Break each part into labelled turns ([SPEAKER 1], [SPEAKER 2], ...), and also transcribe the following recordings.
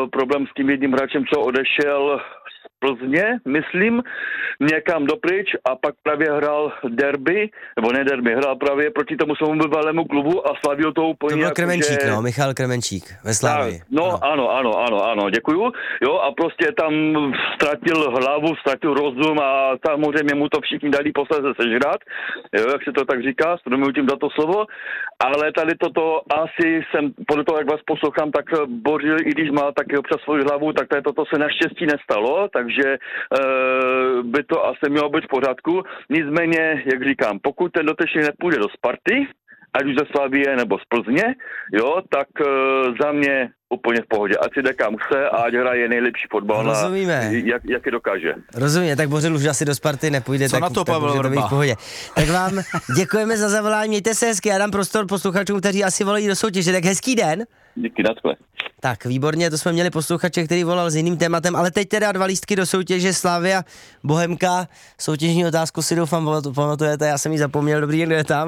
[SPEAKER 1] problém s tím jedním hráčem, co odešel z Plzně, myslím, někam dopryč a pak právě hrál derby, nebo ne derby, hrál právě proti tomu svému bývalému klubu a slavil to úplně.
[SPEAKER 2] To byl
[SPEAKER 1] jako,
[SPEAKER 2] Kremenčík,
[SPEAKER 1] že...
[SPEAKER 2] Michal Kremenčík ve Slavii.
[SPEAKER 1] No, ano, děkuju. Jo, a prostě tam ztratil hlavu, ztratil rozum a samozřejmě mu to všichni dali posléze sežrat, jo, jak se to tak říká, strunuju tím za to slovo, ale tady toto asi jsem, podle toho, jak vás poslouchám, tak Bořil, i když má taky občas svou hlavu, tak tady toto se naštěstí nestalo, takže by to asi mělo být v pořádku. Nicméně, jak říkám, pokud ten dotyčný nepůjde do Sparty, ať už ze Slavie nebo z Plzně, jo, tak za mě úplně v pohodě. Ať si jde kam chce a ať hraje nejlepší fotbal, jak je dokáže.
[SPEAKER 2] Rozumíme, tak Bořil už asi do Sparty nepůjde,
[SPEAKER 3] co
[SPEAKER 2] tak,
[SPEAKER 3] na to,
[SPEAKER 2] tak
[SPEAKER 3] Pavel Vrba?
[SPEAKER 2] V pohodě. Tak vám děkujeme za zavolání, mějte se hezky, já dám prostor posluchačům, kteří asi volají do soutěže, tak hezký den.
[SPEAKER 1] Díky, naschle.
[SPEAKER 2] Tak, výborně, to jsme měli posluchače, který volal s jiným tématem, ale teď teda 2 lístky do soutěže Slavia Bohemka. Soutěžní otázku si doufám pamatujete, já jsem ji zapomněl, dobrý den, kdo je tam?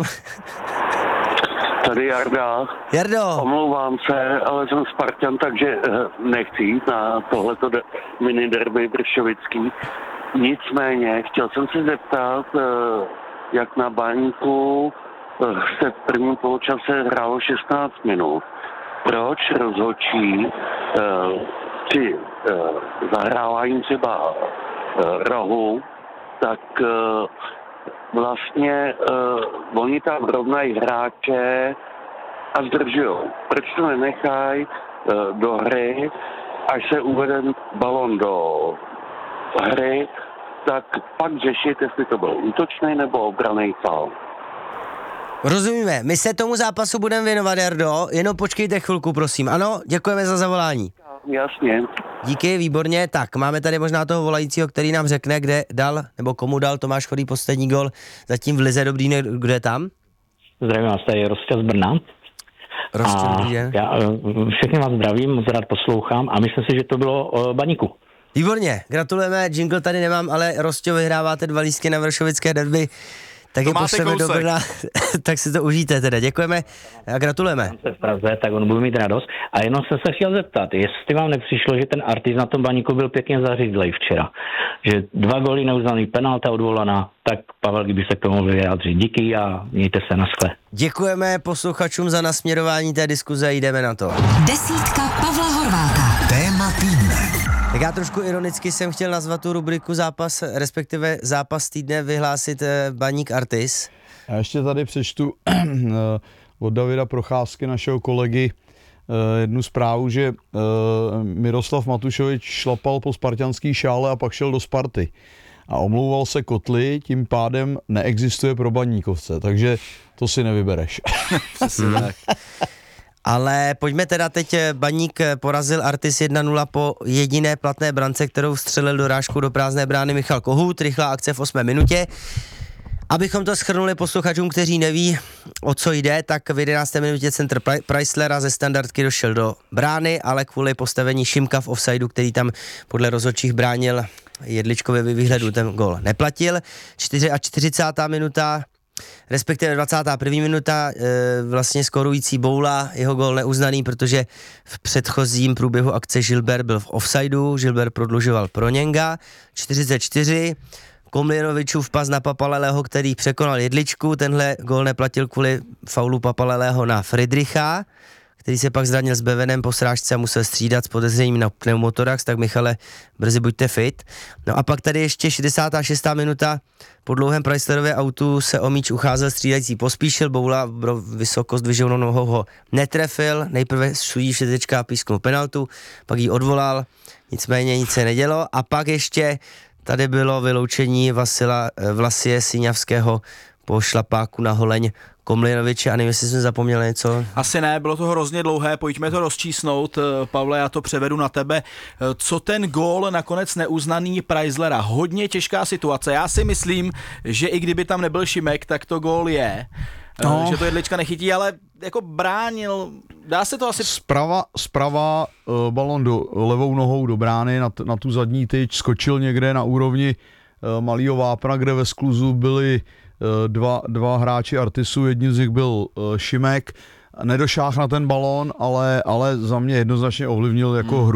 [SPEAKER 4] Tady Jarda.
[SPEAKER 2] Jardo.
[SPEAKER 4] Omlouvám se, ale jsem Spartan, takže nechci jít na tohleto mini derby bršovický. Nicméně, chtěl jsem se zeptat, jak na Baňku se v prvním poločase hrálo 16 minut. Proč rozhodčí při zahrávání třeba rohu, tak vlastně oni tam rovnají hráče a zdržujou. Proč to nenechají do hry, až se uvede balon do hry, tak pak řešit, jestli to byl útočný nebo obranný faul.
[SPEAKER 2] Rozumíme, my se tomu zápasu budeme věnovat, Jardo, jenom počkejte chvilku, prosím. Ano, děkujeme za zavolání.
[SPEAKER 4] Jasně.
[SPEAKER 2] Díky, výborně. Tak, máme tady možná toho volajícího, který nám řekne, kde dal, nebo komu dal Tomáš Chodý poslední gol zatím v lize. Dobrý den, kdo je tam?
[SPEAKER 5] Zdravím vás, tady je Rostě z Brna. Já všechny vás zdravím, moc rád poslouchám a myslím si, že to bylo o Baníku.
[SPEAKER 2] Výborně, gratulujeme, jingle tady nemám, ale Rostě, vyhráváte 2 lístky na vršovické derby. Tak je pošleme do Brna, tak si to užijte teda. Děkujeme a gratulujeme.
[SPEAKER 5] V Praze, tak on bude mít radost. A jenom jsem se chtěl zeptat, jestli vám nepřišlo, že ten Artis na tom Baníku byl pěkně zařídlej včera. Že 2 góly neuznaný, penalta odvolaná, tak Pavel, kdyby se k tomu vyjádřit. Díky a mějte se, naschle.
[SPEAKER 2] Děkujeme posluchačům za nasměrování té diskuze, jdeme na to.
[SPEAKER 6] Desítka Pavla Horváta.
[SPEAKER 7] Téma týdne.
[SPEAKER 2] Tak já trošku ironicky jsem chtěl nazvat tu rubriku zápas, respektive zápas týdne vyhlásit Baník Artis.
[SPEAKER 8] Já ještě tady přečtu od Davida Procházky, našeho kolegy, jednu zprávu, že Miroslav Matušovič šlapal po spartanský šále a pak šel do Sparty. A omlouval se Kotli, tím pádem neexistuje pro Baníkovce, takže to si nevybereš.
[SPEAKER 2] Ale pojďme teda teď, Baník porazil Artis 1-0 po jediné platné brance, kterou vstřelil dorážku do prázdné brány Michal Kohut, rychlá akce v 8. minutě. Abychom to shrnuli posluchačům, kteří neví, o co jde, tak v 11. minutě centr Preislera ze standardky došel do brány, ale kvůli postavení Šimka v offsideu, který tam podle rozhodčích bránil Jedličkově výhledu, ten gól neplatil. 44. minuta, respektive 21. minuta, vlastně skorující Boula, jeho gól neuznaný, protože v předchozím průběhu akce Žilber byl v offsideu, Žilber prodlužoval pro Něnga. 44. Komlinovičův pas na Papaleleho, který překonal Jedličku, tenhle gól neplatil kvůli faulu Papaleleho na Friedricha, který se pak zranil s Bevenem po srážce a musel střídat s podezřením na pneumotorax, tak Michale, brzy buďte fit. No a pak tady ještě 66. minuta, po dlouhém Preislerově autu se o míč ucházel střídající Pospíšil, Boula vysoko zdviženou nohou ho netrefil, nejprve šudí všetečka a písknul penaltu, pak ji odvolal, nicméně nic se nedělo a pak ještě tady bylo vyloučení Vlasie Syňavského po šlapáku na holeň Komlinoviče a nevím, jestli jsme zapomněli něco.
[SPEAKER 3] Asi ne, bylo to hrozně dlouhé, pojďme to rozčísnout. Pavle, já to převedu na tebe. Co ten gól nakonec neuznaný Preislera? Hodně těžká situace. Já si myslím, že i kdyby tam nebyl Šimek, tak to gól je. No. Že to Jedlička nechytí, ale jako bránil, dá se to asi...
[SPEAKER 8] Zprava balon levou nohou do brány na tu zadní tyč, skočil někde na úrovni malýho vápna, kde ve skluzu byli dva hráči Artisu, jedním z nich byl Šimek, nedošáhl na ten balón, ale za mě jednoznačně ovlivnil jako hru.